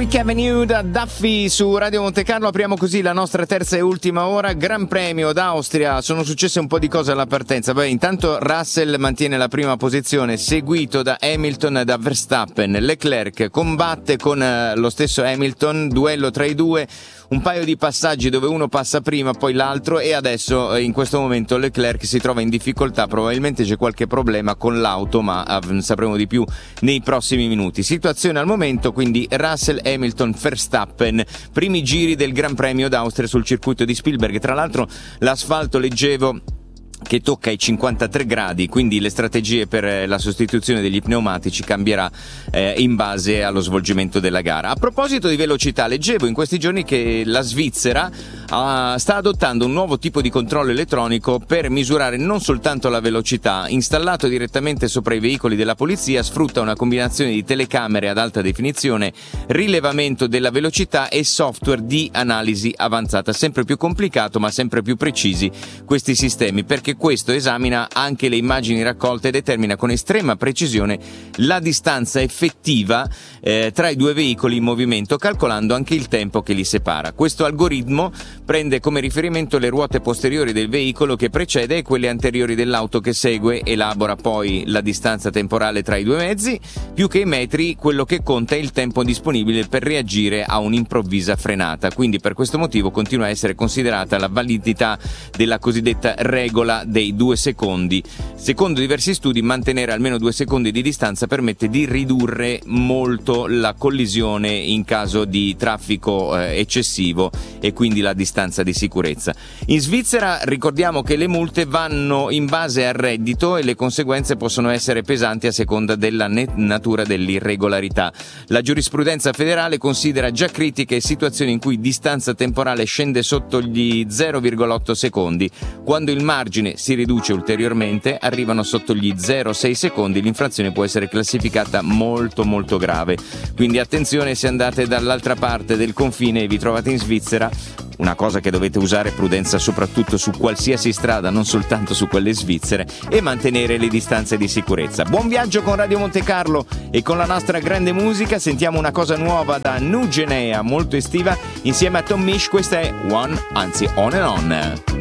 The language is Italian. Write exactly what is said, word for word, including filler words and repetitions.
Warwick Avenue da Duffy su Radio Monte Carlo. Apriamo così la nostra terza e ultima ora. Gran Premio d'Austria, sono successe un po' di cose alla partenza. Beh, intanto Russell mantiene la prima posizione, seguito da Hamilton e da Verstappen. Leclerc combatte con eh, lo stesso Hamilton, duello tra i due, un paio di passaggi dove uno passa prima poi l'altro, e adesso eh, in questo momento Leclerc si trova in difficoltà, probabilmente c'è qualche problema con l'auto, ma eh, sapremo di più nei prossimi minuti. Situazione al momento quindi Russell, Hamilton, Verstappen, primi giri del Gran Premio d'Austria sul circuito di Spielberg. Tra l'altro l'asfalto, leggevo, che tocca i cinquantatré gradi, quindi le strategie per la sostituzione degli pneumatici cambierà eh, in base allo svolgimento della gara. A proposito di velocità, leggevo in questi giorni che la Svizzera uh, sta adottando un nuovo tipo di controllo elettronico per misurare non soltanto la velocità. Installato direttamente sopra i veicoli della polizia, sfrutta una combinazione di telecamere ad alta definizione, rilevamento della velocità e software di analisi avanzata. Sempre più complicato ma sempre più precisi questi sistemi, perché questo esamina anche le immagini raccolte e determina con estrema precisione la distanza effettiva eh, tra i due veicoli in movimento, calcolando anche il tempo che li separa. Questo algoritmo prende come riferimento le ruote posteriori del veicolo che precede e quelle anteriori dell'auto che segue, elabora poi la distanza temporale tra i due mezzi, più che i metri quello che conta è il tempo disponibile per reagire a un'improvvisa frenata. Quindi per questo motivo continua a essere considerata la validità della cosiddetta regola dei due secondi. Secondo diversi studi, mantenere almeno due secondi di distanza permette di ridurre molto la collisione in caso di traffico eh, eccessivo e quindi la distanza di sicurezza. In Svizzera ricordiamo che le multe vanno in base al reddito e le conseguenze possono essere pesanti a seconda della natura dell'irregolarità. La giurisprudenza federale considera già critiche situazioni in cui distanza temporale scende sotto gli zero virgola otto secondi. Quando il margine si riduce ulteriormente, arrivano sotto gli zero virgola sei secondi, l'infrazione può essere classificata molto molto grave. Quindi attenzione se andate dall'altra parte del confine e vi trovate in Svizzera. Una cosa che dovete usare prudenza soprattutto su qualsiasi strada, non soltanto su quelle svizzere, e mantenere le distanze di sicurezza. Buon viaggio con Radio Monte Carlo e con la nostra grande musica. Sentiamo una cosa nuova da New Genea, molto estiva, insieme a Tom Misch. Questa è One, anzi On and On.